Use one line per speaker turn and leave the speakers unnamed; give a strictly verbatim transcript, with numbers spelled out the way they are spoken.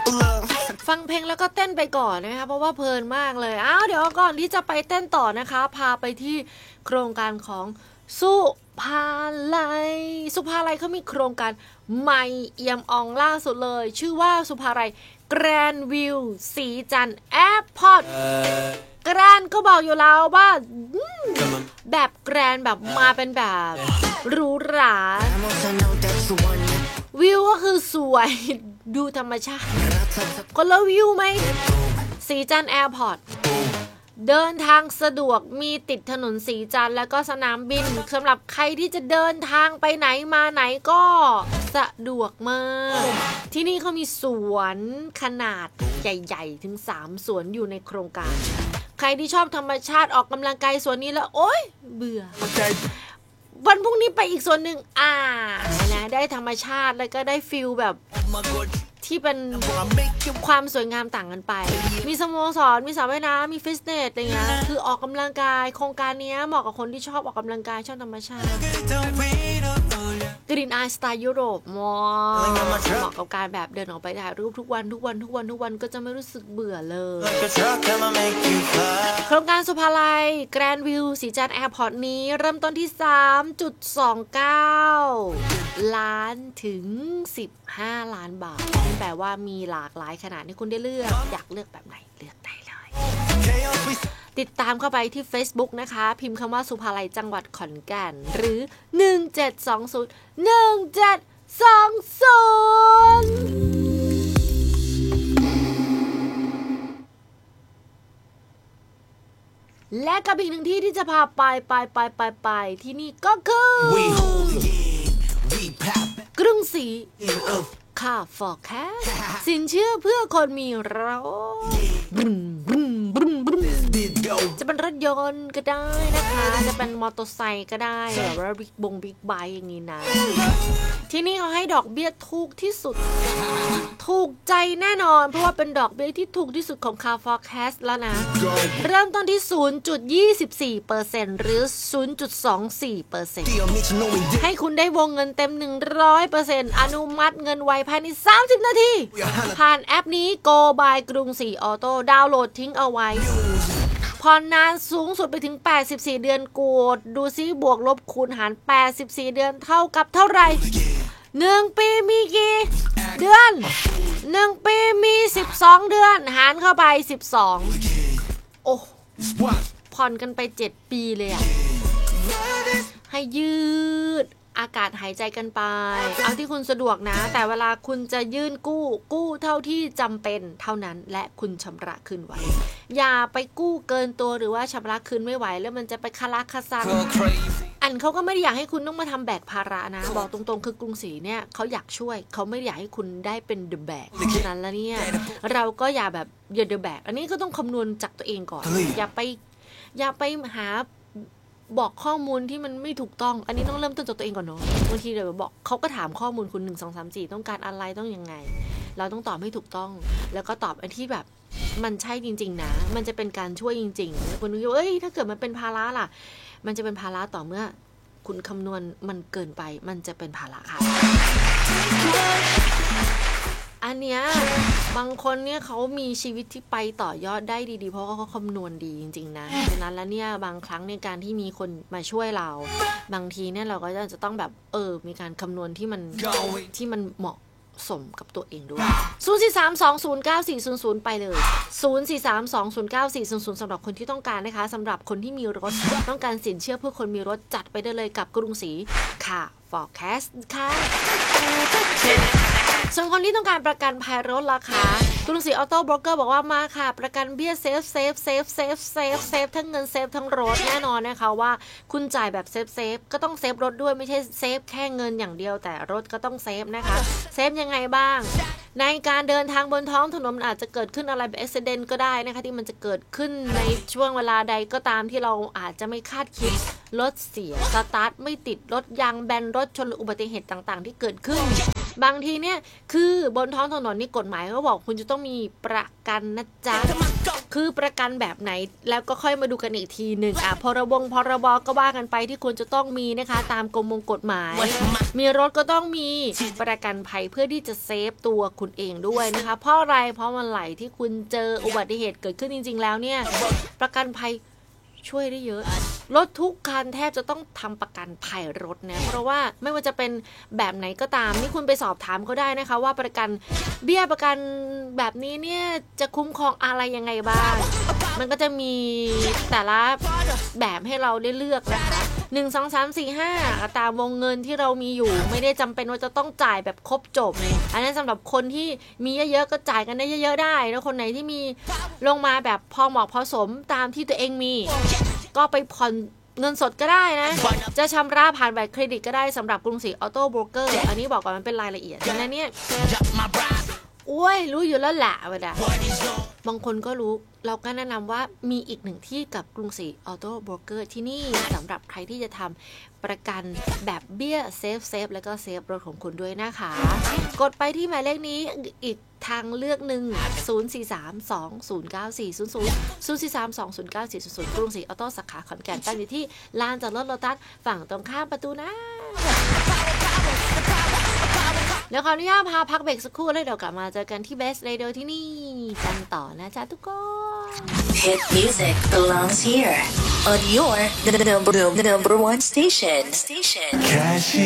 ฟังเพลงแล้วก็เต้นไปก่อนนะคะเพราะว่าเพลินมากเลยอ้าวเดี๋ยวก่อนที่จะไปเต้นต่อนะคะพาไปที่โครงการของสุภาลัยสุภาลัยเขามีโครงการใหม่เอี่ยมอ่องล่าสุดเลยชื่อว่าสุภาลัยแกรนด์วิวสีจันทร์แอร์พอร์ตแกรนก็บอกอยู่แล้วว่าแบบแกรนแบบมาเป็นแบบหรูหราวิวก็คือสวยดูธรรมชาติคนละวิวไหมสีจันทร์แอร์พอร์ตเดินทางสะดวกมีติดถนนสีจันทร์แล้วก็สนามบินสำหรับใครที่จะเดินทางไปไหนมาไหนก็สะดวกมากที่นี่เขามีสวนขนาดใหญ่ๆถึงสามสวนอยู่ในโครงการใครที่ชอบธรรมชาติออกกำลังกายสวนนี้แล้วโอ๊ยเบื่อวันพรุ่งนี้ไปอีกส่วนหนึ่งอ่านะได้ธรรมชาติแล้วก็ได้ฟิลแบบที่เป็นความสวยงามต่างกันไปมีสโมสรมีสระว่ายน้ำมีฟิตเนสอะไรเงี้ยคือออกกำลังกายโครงการนี้เหมาะกับคนที่ชอบออกกำลังกายชอบธรรมชาติกรีนไอสไตล์ยุโรปเหมาะกับการแบบเดินออกไปถ่ายรูปทุกวันทุกวันทุกวันทุกวันก็จะไม่รู้สึกเบื่อเลยโครงการสุภาลัยแกรนด์วิวสีจันทร์แอร์พอร์ตนี้เริ่มต้นที่ สามจุดสองเก้า ล้านถึงสิบห้าล้านบาทแปลว่ามีหลากหลายขนาดให้คุณได้เลือกอยากเลือกแบบไหนเลือกได้เลยติดตามเข้าไปที่ Facebook นะคะพิมพ์คำว่าสุภาลัยจังหวัดขอนแก่นหรือหนึ่งเจ็ดสองศูนย์ หนึ่งเจ็ดสองศูนย์และกับอีกหนึ่งที่ที่จะพาไปไปไปไปไปที่นี่ก็คือกรุงศรีค่า forecast สินเชื่อเพื่อคนมีรถจะเป็นรถยนต์ก็ได้นะคะจะเป็นมอเตอร์ไซค์ก็ได้หรือว่าบิ๊กบงบิ๊กไบค์อย่างนี้นะที่นี่เขาให้ดอกเบี้ยถูกที่สุดถูกใจแน่นอนเพราะว่าเป็นดอกเบี้ยที่ถูกที่สุดของ Car Forecast แล้วนะเริ่มต้นที่ ศูนย์จุดยี่สี่เปอร์เซ็นต์ หรือ ศูนย์จุดสองสี่เปอร์เซ็นต์ ให้คุณได้วงเงินเต็ม หนึ่งร้อยเปอร์เซ็นต์ อนุมัติเงินไวภายในสามสิบนาทีผ่านแอปนี้ Go by กรุงศรีออโต้ดาวน์โหลดทิ้งเอาไว้ผ่อนนานสูงสุดไปถึงแปดสิบสี่เดือนกดดูซิบวกลบคูณหารแปดสิบสี่เดือนเท่ากับเท่าไหร่หนึ่งปีมีกี่เดือนหนึ่งปีมีสิบสองเดือนหารเข้าไปสิบสองโอ้ผ่อนกันไปเจ็ดปีเลยอ่ะให้ยืดอากาศหายใจกันไปเอาที่คุณสะดวกนะแต่เวลาคุณจะยื่นกู้กู้เท่าที่จำเป็นเท่านั้นและคุณชำระคืนไหวอย่าไปกู้เกินตัวหรือว่าชำระคืนไม่ไหวแล้วมันจะไปคาราคาซังอันเขาก็ไม่ได้อยากให้คุณต้องมาทำแบกภาระนะบอกตรงๆคือกรุงศรีเนี่ยเขาอยากช่วยเขาไม่ได้อยากให้คุณได้เป็นเดอะแบกฉะนั้นแล้วเนี่ยเราก็อย่าแบบอย่าเดอะแบกอันนี้ก็ต้องคำนวณจากตัวเองก่อนอย่าไปอย่าไปหาบอกข้อมูลที่มันไม่ถูกต้องอันนี้ต้องเริ่มต้นจากตัวเองก่อนเนาะบางทีเดี๋ยวบอกเขาก็ถามข้อมูลคุณหนึ่ง สอง สาม สี่ต้องการอะไรต้องยังไงเราต้องตอบให้ถูกต้องแล้วก็ตอบอันที่แบบมันใช่จริงๆนะมันจะเป็นการช่วยจริงๆแล้วคุณนึกว่าเอ้ยถ้าเกิดมันเป็นภาระล่ะมันจะเป็นภาระต่อเมื่อคุณคำนวณมันเกินไปมันจะเป็นภาระค่ะอันเนี้ยบางคนเนี่ยเขามีชีวิตที่ไปต่อยอดได้ดีๆเพราะเขาคำนวณดีจริงๆนะฉะนั้นแล้วเนี่ยบางครั้งในการที่มีคนมาช่วยเราบางทีเนี่ยเราก็จะต้องแบบเออมีการคำนวณที่มันที่มันเหมาะสมกับตัวเองด้วย ศูนย์ สี่ สาม สอง ศูนย์ เก้า สี่ ศูนย์ ศูนย์ ไปเลย ศูนย์ สี่ สาม สอง ศูนย์ เก้า สี่ ศูนย์ ศูนย์ สำหรับคนที่ต้องการนะคะสำหรับคนที่มีรถต้องการสินเชื่อเพื่อคนมีรถจัดไปได้เลยกับกรุงศรีค่ะ Forecast ค่ะส่วนคนที่ต้องการประกันภัยรถราคากรุงศรีออโต้โบรกเกอร์บอกว่ามาค่ะประกันเบี้ยเซฟเซฟเซฟเซฟเซฟเซฟทั้งเงินเซฟทั้งรถแน่นอนนะคะว่าคุณจ่ายแบบเซฟเซฟก็ต้องเซฟรถด้วยไม่ใช่เซฟแค่เงินอย่างเดียวแต่รถก็ต้องเซฟนะคะเซฟยังไงบ้างในการเดินทางบนท้องถนนอาจจะเกิดขึ้นอะไรแบบอุบัติเหตุก็ได้นะคะที่มันจะเกิดขึ้นในช่วงเวลาใดก็ตามที่เราอาจจะไม่คาดคิดรถเสียสตาร์ทไม่ติดรถยางแบนรถชนหรืออุบัติเหตุต่างๆที่เกิดขึ้นบางทีเนี่ยคือบนท้องถนนนี่กฎหมายเขาบอกคุณจะต้องมีประกันนะจ๊ะคือประกันแบบไหนแล้วก็ค่อยมาดูกันอีกทีหนึ่งอ่ะพรบพรบก็ว่ากันไปที่คุณจะต้องมีนะคะตามกรมกฎหมายมีรถก็ต้องมีประกันภัยเพื่อที่จะเซฟตัวคุณเองด้วยนะคะเพราะอะไรเพราะมันไหลที่คุณเจออุบัติเหตุเกิดขึ้นจริงๆแล้วเนี่ยประกันภัยช่วยได้เยอะรถทุกคันแทบจะต้องทำประกันภัยรถนะเพราะว่าไม่ว่าจะเป็นแบบไหนก็ตามนี่คุณไปสอบถามเขาได้นะคะว่าประกันเบี้ยประกันแบบนี้เนี่ยจะคุ้มครองอะไรยังไงบ้างมันก็จะมีแต่ละแบบให้เราได้เลือกนะคะหนึ่ง สอง สาม สี่ ห้าตามวงเงินที่เรามีอยู่ไม่ได้จำเป็นว่าจะต้องจ่ายแบบครบจบอันนั้นสำหรับคนที่มีเยอะๆก็จ่ายกันได้เยอะๆได้แล้วคนไหนที่มีลงมาแบบพอเหมาะพอสมตามที่ตัวเองมีก็ไปผ่อนเงินสดก็ได้นะจะชำระผ่านบัตรเครดิตก็ได้สำหรับกรุงศรีออโต้โบรกเกอร์อันนี้บอกก่อนมันเป็นรายละเอียดดังนั้นเนี่ยโอ้ยรู้อยู่แล้วแหละเวลาบางคนก็รู้เราก็แนะนำว่ามีอีกหนึ่งที่กับกรุงศรีออโต้โบรกเกอร์ที่นี่สำหรับใครที่จะทำประกันแบบเบี้ยเซฟเซฟแล้วก็เซฟรถของคุณด้วยนะคะกดไปที่หมายเลขนี้อีกทางเลือกหนึ่ง ศูนย์ สี่ สาม สอง ศูนย์ เก้า สี่ ศูนย์ ศูนย์ ศูนย์ สี่ สาม สอง ศูนย์ เก้า สี่ ศูนย์ ศูนย์กรุงศรีออโต้สาขาขอนแก่นตั้งอยู่ที่ลานจอดรถโลตัสฝั่งตรงข้ามประตูนะเดี๋ยวขออนุญาตพาพักเบรกสักครู่แล้วเดี๋ยวกลับมาเจอกันที่ Best Radio ที่นี่กันต่อนะจ๊ะทุกคน
Hit music belongs here on your number number one station. Station.